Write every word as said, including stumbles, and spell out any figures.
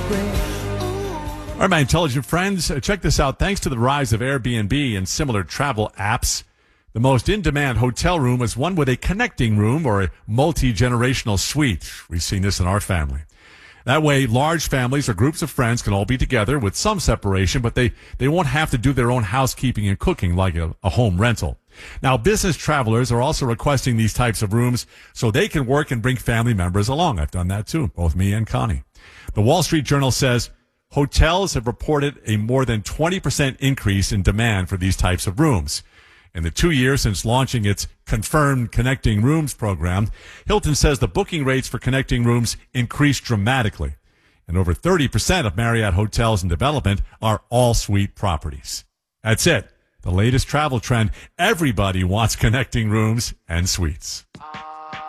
All right, my intelligent friends, uh, check this out. Thanks to the rise of Airbnb and similar travel apps, the most in-demand hotel room is one with a connecting room or a multi-generational suite. We've seen this in our family. That way, large families or groups of friends can all be together with some separation, but they, they won't have to do their own housekeeping and cooking like a, a home rental. Now, business travelers are also requesting these types of rooms so they can work and bring family members along. I've done that too, both me and Connie. The Wall Street Journal says hotels have reported a more than twenty percent increase in demand for these types of rooms. In the two years since launching its Confirmed Connecting Rooms program, Hilton says the booking rates for connecting rooms increased dramatically. And over thirty percent of Marriott hotels in development are all-suite properties. That's it. The latest travel trend. Everybody wants connecting rooms and suites.